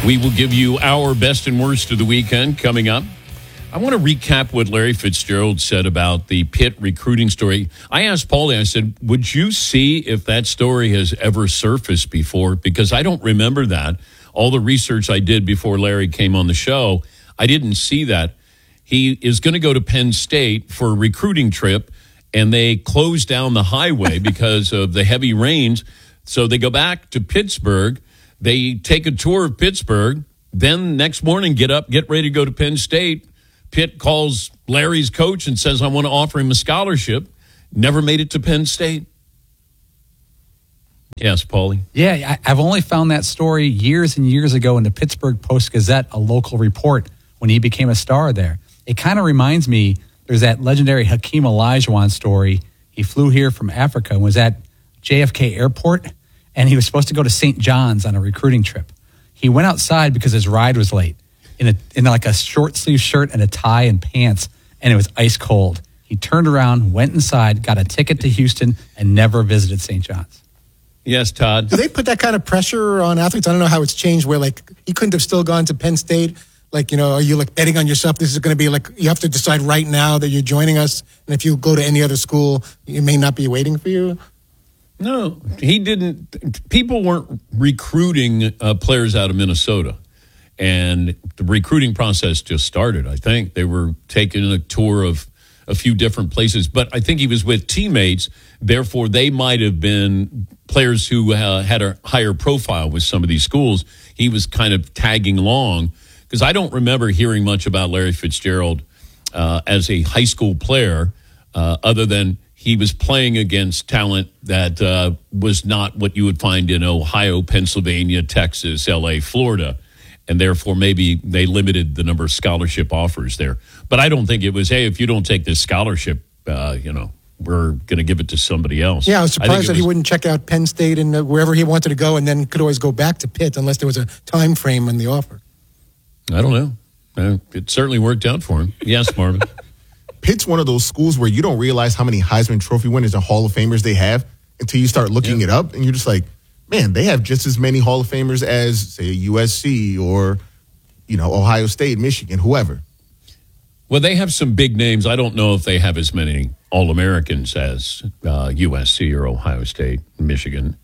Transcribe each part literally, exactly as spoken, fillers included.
We will give you our best and worst of the weekend coming up. I want to recap what Larry Fitzgerald said about the Pitt recruiting story. I asked Paulie, I said, would you see if that story has ever surfaced before? Because I don't remember that. All the research I did before Larry came on the show, I didn't see that. He is going to go to Penn State for a recruiting trip, and they closed down the highway because of the heavy rains. So they go back to Pittsburgh. They take a tour of Pittsburgh. Then next morning, get up, get ready to go to Penn State. Pitt calls Larry's coach and says, I want to offer him a scholarship. Never made it to Penn State. Yes, Paulie? Yeah, I've only found that story years and years ago in the Pittsburgh Post-Gazette, a local report, when he became a star there. It kind of reminds me, there's that legendary Hakeem Olajuwon story. He flew here from Africa and was at J F K Airport, and he was supposed to go to Saint John's on a recruiting trip. He went outside because his ride was late. in a in like a short sleeve shirt and a tie and pants, and it was ice cold. He turned around, went inside, got a ticket to Houston, and never visited Saint John's. Yes, Todd. Do they put that kind of pressure on athletes? I don't know how it's changed where, like, he couldn't have still gone to Penn State. Like, you know, are you, like, betting on yourself? This is going to be, like, you have to decide right now that you're joining us. And if you go to any other school, it may not be waiting for you. No, he didn't. People weren't recruiting uh, players out of Minnesota. And the recruiting process just started, I think. They were taking a tour of a few different places. But I think he was with teammates. Therefore, they might have been players who uh, had a higher profile with some of these schools. He was kind of tagging along. Because I don't remember hearing much about Larry Fitzgerald uh, as a high school player, uh, other than he was playing against talent that uh, was not what you would find in Ohio, Pennsylvania, Texas, L A, Florida. And therefore, maybe they limited the number of scholarship offers there. But I don't think it was, hey, if you don't take this scholarship, uh, you know, we're going to give it to somebody else. Yeah, I was surprised I that he wouldn't check out Penn State and uh, wherever he wanted to go and then could always go back to Pitt unless there was a time frame on the offer. I don't know. Uh, it certainly worked out for him. Yes, Marvin. Pitt's one of those schools where you don't realize how many Heisman Trophy winners and Hall of Famers they have until you start looking yeah. it up, and you're just like, man, they have just as many Hall of Famers as, say, U S C or, you know, Ohio State, Michigan, whoever. Well, they have some big names. I don't know if they have as many All-Americans as uh, U S C or Ohio State, Michigan.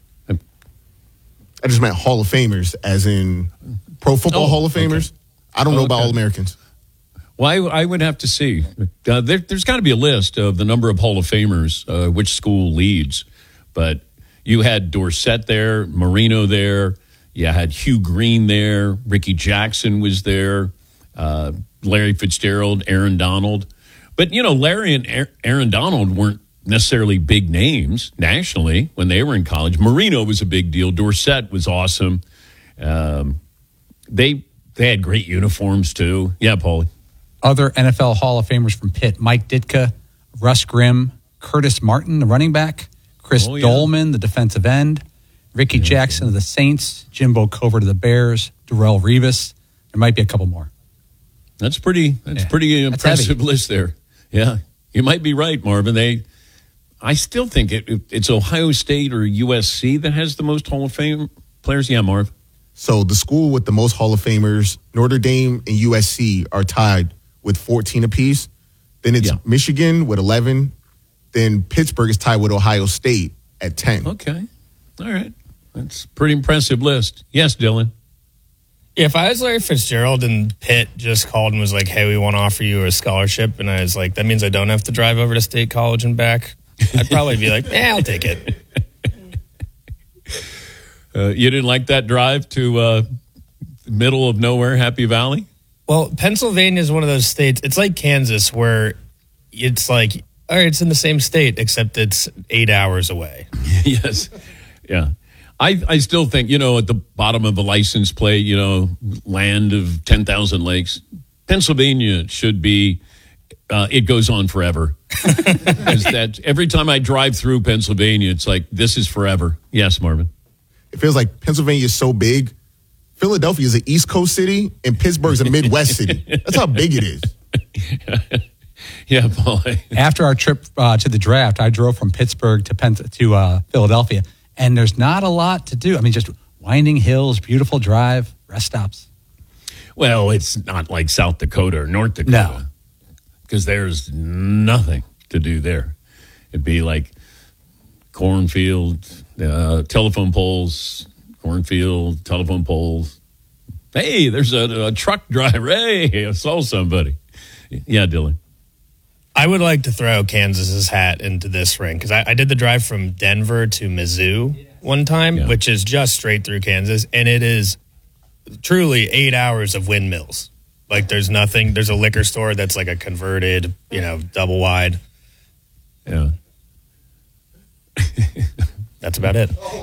I just meant Hall of Famers, as in Pro Football oh, Hall of Famers. Okay. I don't know okay. about All-Americans. Well, I, I would have to see. Uh, there, there's got to be a list of the number of Hall of Famers, uh, which school leads. But you had Dorsett there, Marino there. You had Hugh Green there. Ricky Jackson was there. Uh, Larry Fitzgerald, Aaron Donald. But, you know, Larry and Aaron Donald weren't necessarily big names nationally when they were in college. Marino was a big deal. Dorsett was awesome. Um, they they had great uniforms, too. Yeah, Paulie. Other N F L Hall of Famers from Pitt, Mike Ditka, Russ Grimm, Curtis Martin, the running back, Chris oh, yeah. Dolman, the defensive end, Ricky yeah, Jackson yeah. of the Saints, Jimbo Covert of the Bears, Darrelle Revis. There might be a couple more. That's pretty That's yeah. pretty impressive That's list there. Yeah, you might be right, Marvin. They, I still think it, it, it's Ohio State or U S C that has the most Hall of Fame players. Yeah, Marv. So the school with the most Hall of Famers, Notre Dame and U S C, are tied with fourteen apiece. Then it's yeah. Michigan with eleven. Then Pittsburgh is tied with Ohio State at ten. Okay. All right. That's a pretty impressive list. Yes, Dylan. Yeah, if I was Larry Fitzgerald and Pitt just called and was like, hey, we want to offer you a scholarship, and I was like, that means I don't have to drive over to State College and back, I'd probably be like, yeah, I'll take it. Uh, you didn't like that drive to uh, middle of nowhere, Happy Valley? Well, Pennsylvania is one of those states. It's like Kansas, where it's like, all right, it's in the same state, except it's eight hours away. Yes. Yeah. I, I still think, you know, at the bottom of a license plate, you know, land of ten thousand lakes, Pennsylvania should be, uh, it goes on forever. that every time I drive through Pennsylvania, it's like, this is forever. Yes, Marvin. It feels like Pennsylvania is so big. Philadelphia is an East Coast city, and Pittsburgh's a Midwest city. That's how big it is. Yeah, Paul. After our trip uh, to the draft, I drove from Pittsburgh to Penn- to uh, Philadelphia, and there's not a lot to do. I mean, just Winding hills, beautiful drive, rest stops. Well, it's not like South Dakota or North Dakota. No. Because there's nothing to do there. It'd be like cornfield, uh, telephone poles, cornfield, telephone poles. Hey, there's a, a truck driver. Hey, I saw somebody. Yeah, Dylan. I would like to throw Kansas's hat into this ring because I, I did the drive from Denver to Mizzou one time, Yeah. which is just straight through Kansas, and it is truly eight hours of windmills. Like there's nothing. There's a liquor store that's like a converted, you know, double wide. Yeah. That's about it.